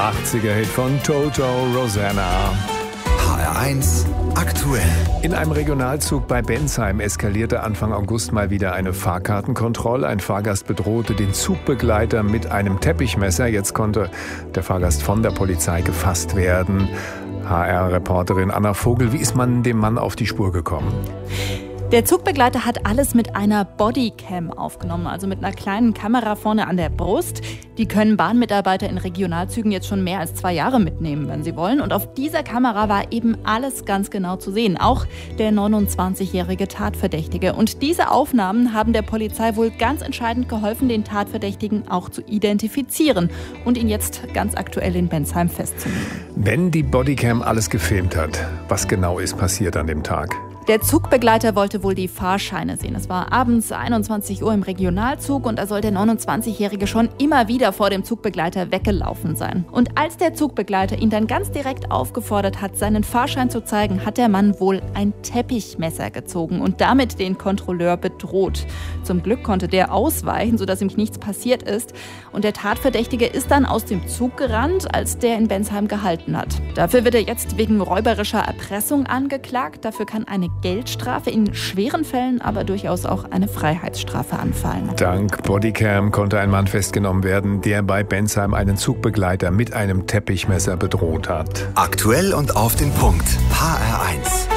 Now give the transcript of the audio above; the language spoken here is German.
80er-Hit von Toto, Rosanna. HR1 aktuell. In einem Regionalzug bei Bensheim eskalierte Anfang August mal wieder eine Fahrkartenkontrolle. Ein Fahrgast bedrohte den Zugbegleiter mit einem Teppichmesser. Jetzt konnte der Fahrgast von der Polizei gefasst werden. HR-Reporterin Anna Vogel, wie ist man dem Mann auf die Spur gekommen? Der Zugbegleiter hat alles mit einer Bodycam aufgenommen, also mit einer kleinen Kamera vorne an der Brust. Die können Bahnmitarbeiter in Regionalzügen jetzt schon mehr als 2 Jahre mitnehmen, wenn sie wollen. Und auf dieser Kamera war eben alles ganz genau zu sehen, auch der 29-jährige Tatverdächtige. Und diese Aufnahmen haben der Polizei wohl ganz entscheidend geholfen, den Tatverdächtigen auch zu identifizieren und ihn jetzt ganz aktuell in Bensheim festzunehmen. Wenn die Bodycam alles gefilmt hat, was genau ist passiert an dem Tag? Der Zugbegleiter wollte wohl die Fahrscheine sehen. Es war abends 21 Uhr im Regionalzug und da soll der 29-Jährige schon immer wieder vor dem Zugbegleiter weggelaufen sein. Und als der Zugbegleiter ihn dann ganz direkt aufgefordert hat, seinen Fahrschein zu zeigen, hat der Mann wohl ein Teppichmesser gezogen und damit den Kontrolleur bedroht. Zum Glück konnte der ausweichen, sodass ihm nichts passiert ist. Und der Tatverdächtige ist dann aus dem Zug gerannt, als der in Bensheim gehalten hat. Dafür wird er jetzt wegen räuberischer Erpressung angeklagt. Dafür kann eine Geldstrafe, in schweren Fällen aber durchaus auch eine Freiheitsstrafe anfallen. Dank Bodycam konnte ein Mann festgenommen werden, der bei Bensheim einen Zugbegleiter mit einem Teppichmesser bedroht hat. Aktuell und auf den Punkt. HR1.